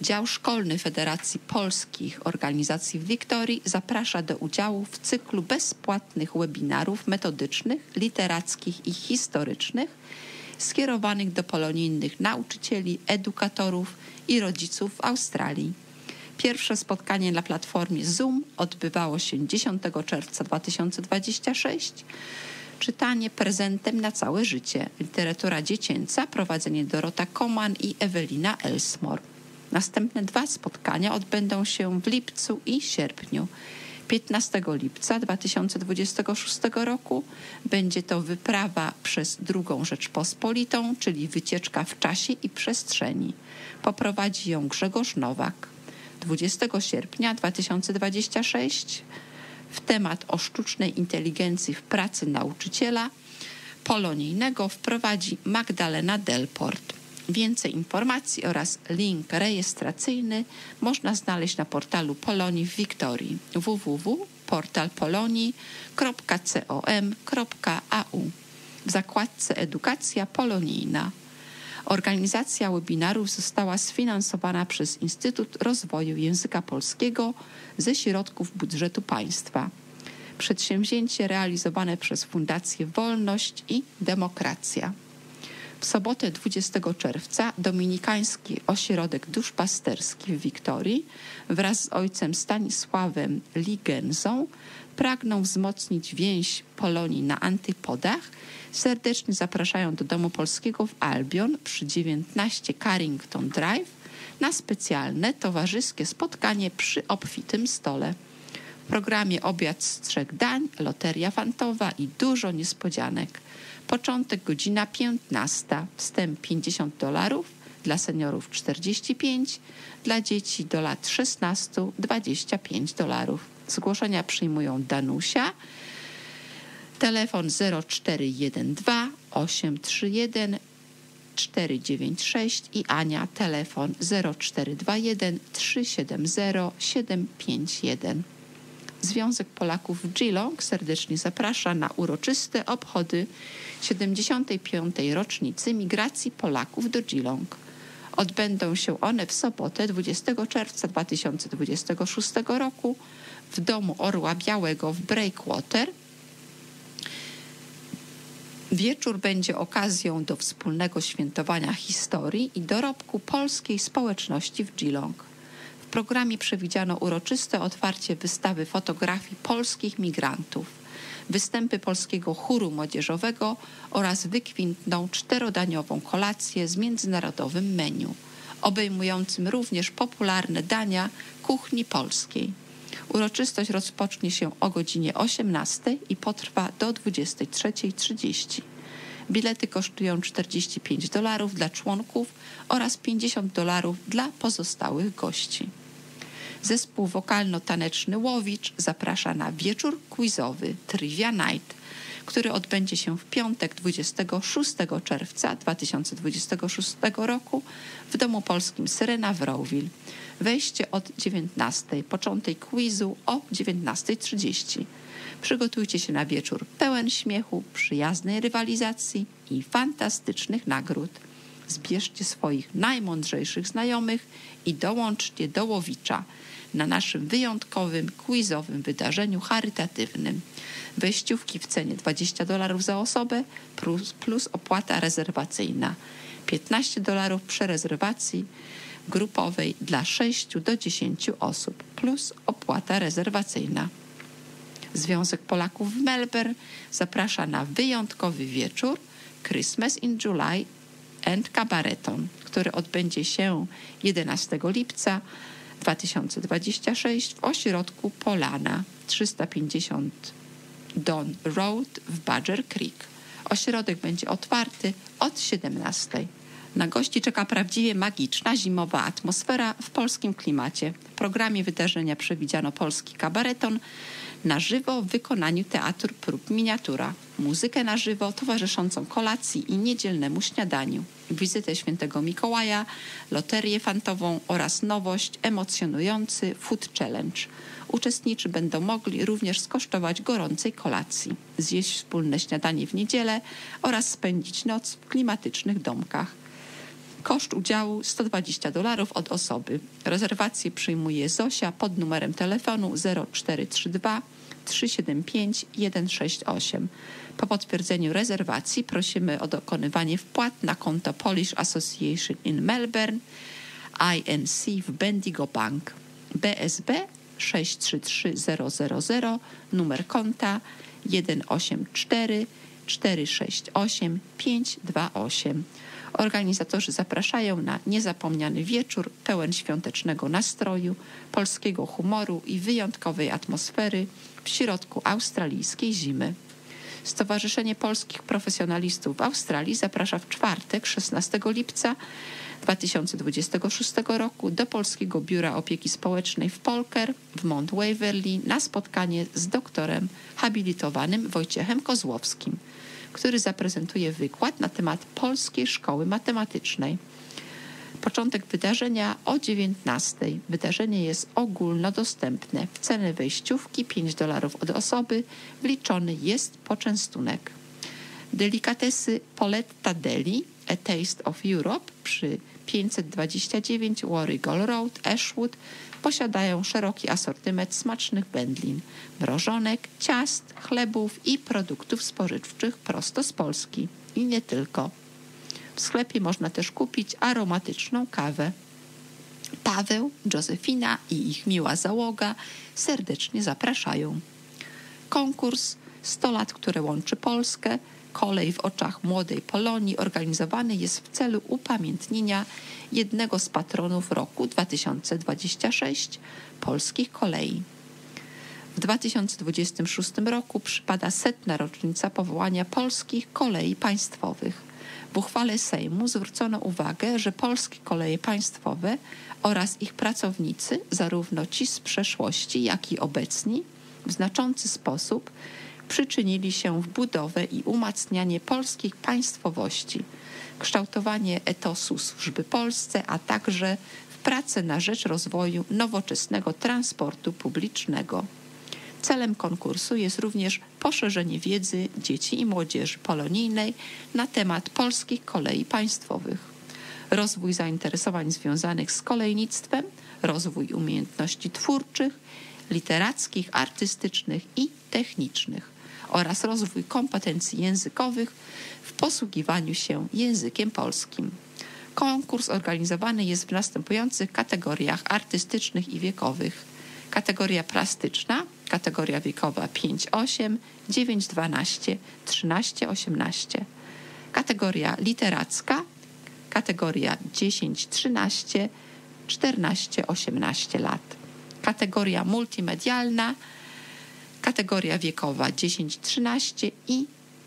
Dział Szkolny Federacji Polskich Organizacji w Wiktorii zaprasza do udziału w cyklu bezpłatnych webinarów metodycznych, literackich i historycznych skierowanych do polonijnych nauczycieli, edukatorów i rodziców w Australii. Pierwsze spotkanie na platformie Zoom odbywało się 10 czerwca 2026. Czytanie prezentem na całe życie. Literatura dziecięca, prowadzenie Dorota Koman i Ewelina Elsmore. Następne 2 spotkania odbędą się w lipcu i sierpniu. 15 lipca 2026 roku będzie to wyprawa przez II Rzeczpospolitą, czyli wycieczka w czasie i przestrzeni. Poprowadzi ją Grzegorz Nowak. 20 sierpnia 2026 w temat o sztucznej inteligencji w pracy nauczyciela polonijnego wprowadzi Magdalena Delport. Więcej informacji oraz link rejestracyjny można znaleźć na portalu Polonii w Wiktorii www.portalpolonii.com.au w zakładce Edukacja Polonijna. Organizacja webinarów została sfinansowana przez Instytut Rozwoju Języka Polskiego ze środków budżetu państwa. Przedsięwzięcie realizowane przez Fundację Wolność i Demokracja. W sobotę 20 czerwca Dominikański Ośrodek Duszpasterski w Wiktorii wraz z ojcem Stanisławem Ligenzą pragną wzmocnić więź Polonii na Antypodach. Serdecznie zapraszają do Domu Polskiego w Albion przy 19 Carrington Drive na specjalne towarzyskie spotkanie przy obfitym stole. W programie obiad z 3 dań, loteria fantowa i dużo niespodzianek. Początek godzina 15, wstęp $50, dla seniorów 45, dla dzieci do lat 16 $25. Zgłoszenia przyjmują Danusia, telefon 0412 831 496 i Ania, telefon 0421 370 751. Związek Polaków w Geelong serdecznie zaprasza na uroczyste obchody 75. rocznicy migracji Polaków do Geelong. Odbędą się one w sobotę 20 czerwca 2026 roku w Domu Orła Białego w Breakwater. Wieczór będzie okazją do wspólnego świętowania historii i dorobku polskiej społeczności w Geelong. W programie przewidziano uroczyste otwarcie wystawy fotografii polskich migrantów, występy polskiego chóru młodzieżowego oraz wykwintną 4-daniową kolację z międzynarodowym menu, obejmującym również popularne dania kuchni polskiej. Uroczystość rozpocznie się o godzinie 18 i potrwa do 23:30. Bilety kosztują $45 dla członków oraz $50 dla pozostałych gości. Zespół wokalno-taneczny Łowicz zaprasza na wieczór quizowy Trivia Night, który odbędzie się w piątek 26 czerwca 2026 roku w Domu Polskim Syrena w Rowville. Wejście od 19:00, początek quizu o 19:30. Przygotujcie się na wieczór pełen śmiechu, przyjaznej rywalizacji i fantastycznych nagród. Zbierzcie swoich najmądrzejszych znajomych i dołączcie do Łowicza na naszym wyjątkowym, quizowym wydarzeniu charytatywnym. Wejściówki w cenie $20 za osobę plus opłata rezerwacyjna. $15 przy rezerwacji grupowej dla 6 do 10 osób plus opłata rezerwacyjna. Związek Polaków w Melbourne zaprasza na wyjątkowy wieczór Christmas in July and Cabareton, który odbędzie się 11 lipca 2026 w ośrodku Polana 350 Don Road w Badger Creek. Ośrodek będzie otwarty od 17:00. Na gości czeka prawdziwie magiczna zimowa atmosfera w polskim klimacie. W programie wydarzenia przewidziano polski kabareton na żywo w wykonaniu Teatru Prób Miniatura, muzykę na żywo towarzyszącą kolacji i niedzielnemu śniadaniu, wizytę Świętego Mikołaja, loterię fantową oraz nowość emocjonujący Food Challenge. Uczestnicy będą mogli również skosztować gorącej kolacji, zjeść wspólne śniadanie w niedzielę oraz spędzić noc w klimatycznych domkach. Koszt udziału $120 od osoby. Rezerwację przyjmuje Zosia pod numerem telefonu 0432 375 168. Po potwierdzeniu rezerwacji prosimy o dokonywanie wpłat na konto Polish Association in Melbourne, INC w Bendigo Bank, BSB 633000, numer konta 184 468 528. Organizatorzy zapraszają na niezapomniany wieczór pełen świątecznego nastroju, polskiego humoru i wyjątkowej atmosfery w środku australijskiej zimy. Stowarzyszenie Polskich Profesjonalistów w Australii zaprasza w czwartek, 16 lipca 2026 roku do Polskiego Biura Opieki Społecznej w Polker w Mount Waverley na spotkanie z doktorem habilitowanym Wojciechem Kozłowskim, który zaprezentuje wykład na temat Polskiej Szkoły Matematycznej. Początek wydarzenia o 19. Wydarzenie jest ogólnodostępne. W cenę wejściówki $5 od osoby wliczony jest poczęstunek. Delikatesy Poletta Deli, A Taste of Europe przy 529 Warrigal Road, Ashwood posiadają szeroki asortyment smacznych wędlin, mrożonek, ciast, chlebów i produktów spożywczych prosto z Polski. I nie tylko. W sklepie można też kupić aromatyczną kawę. Paweł, Józefina i ich miła załoga serdecznie zapraszają. Konkurs 100 lat, które łączy Polskę, kolej w oczach młodej Polonii organizowany jest w celu upamiętnienia jednego z patronów roku 2026 polskich kolei. W 2026 roku przypada 100. rocznica powołania Polskich Kolei Państwowych. W uchwale Sejmu zwrócono uwagę, że Polskie Koleje Państwowe oraz ich pracownicy, zarówno ci z przeszłości, jak i obecni, w znaczący sposób przyczynili się w budowę i umacnianie polskiej państwowości, kształtowanie etosu służby Polsce, a także w pracę na rzecz rozwoju nowoczesnego transportu publicznego. Celem konkursu jest również poszerzenie wiedzy dzieci i młodzieży polonijnej na temat polskich kolei państwowych, rozwój zainteresowań związanych z kolejnictwem, rozwój umiejętności twórczych, literackich, artystycznych i technicznych oraz rozwój kompetencji językowych w posługiwaniu się językiem polskim. Konkurs organizowany jest w następujących kategoriach artystycznych i wiekowych. Kategoria plastyczna, kategoria wiekowa 5-8, 9-12, 13-18. Kategoria literacka, kategoria 10-13, 14-18 lat. Kategoria multimedialna, kategoria wiekowa 10-13 i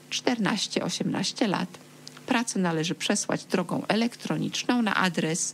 14-18 lat. Pracę należy przesłać drogą elektroniczną na adres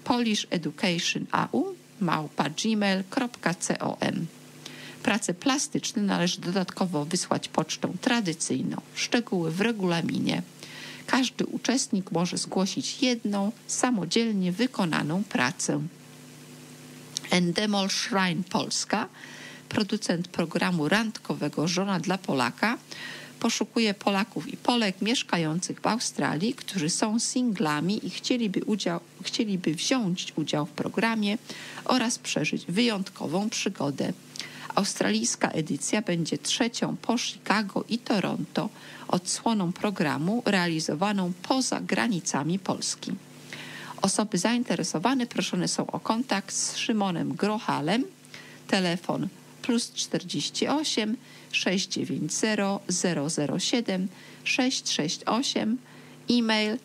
polishedukation@gmail.com. Prace plastyczne należy dodatkowo wysłać pocztą tradycyjną. Szczegóły w regulaminie. Każdy uczestnik może zgłosić jedną samodzielnie wykonaną pracę. Endemol Shrine Polska, producent programu randkowego Żona dla Polaka, poszukuje Polaków i Polek mieszkających w Australii, którzy są singlami i chcieliby wziąć udział w programie oraz przeżyć wyjątkową przygodę. Australijska edycja będzie trzecią po Chicago i Toronto odsłoną programu realizowaną poza granicami Polski. Osoby zainteresowane proszone są o kontakt z Szymonem Grochalem, telefon +48 690 007 668, e-mail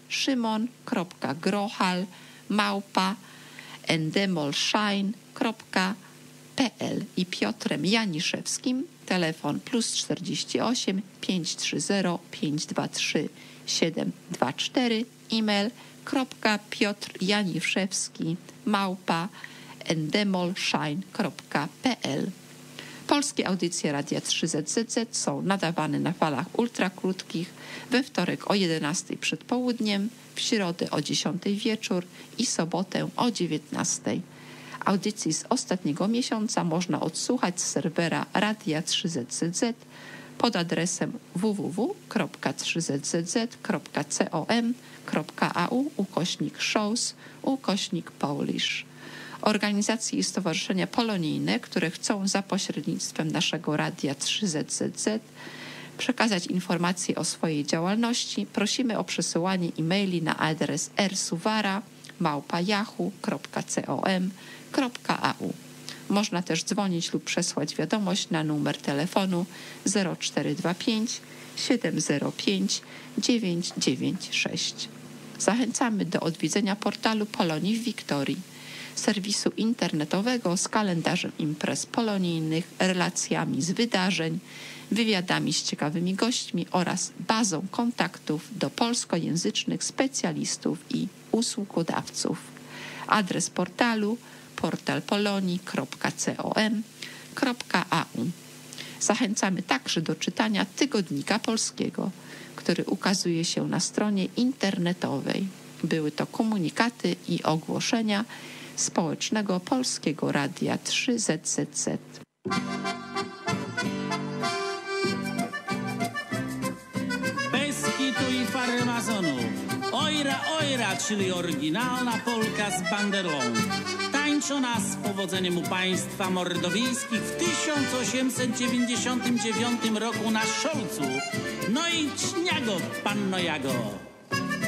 szymon.grochal@endemolshine.pl i Piotrem Janiszewskim, telefon +48 530 523 724, e-mail piotrjaniszewski@endemolshine.pl. Polskie audycje Radia 3ZZZ są nadawane na falach ultrakrótkich we wtorek o 11 przed południem, w środę o 10 wieczór i sobotę o 19. Audycji z ostatniego miesiąca można odsłuchać z serwera Radia 3ZZZ pod adresem www.3zzz.com.au/shows/Polish. Organizacje i stowarzyszenia polonijne, które chcą za pośrednictwem naszego radia 3ZZZ przekazać informacje o swojej działalności, prosimy o przesyłanie e-maili na adres rsuwara@yahoo.com.au. Można też dzwonić lub przesłać wiadomość na numer telefonu 0425 705 996. Zachęcamy do odwiedzenia portalu Polonii w Wiktorii, serwisu internetowego z kalendarzem imprez polonijnych, relacjami z wydarzeń, wywiadami z ciekawymi gośćmi oraz bazą kontaktów do polskojęzycznych specjalistów i usługodawców. Adres portalu portalpolonii.com.au. Zachęcamy także do czytania Tygodnika Polskiego, który ukazuje się na stronie internetowej. Były to komunikaty i ogłoszenia Społecznego Polskiego Radia 3ZZZ. Beskidu i farmazonów. Ojra, ojra, czyli oryginalna polka z banderą. Tańczona z powodzeniem u państwa mordowiejskich w 1899 roku na Szolcu. No i czniago, panno Jago.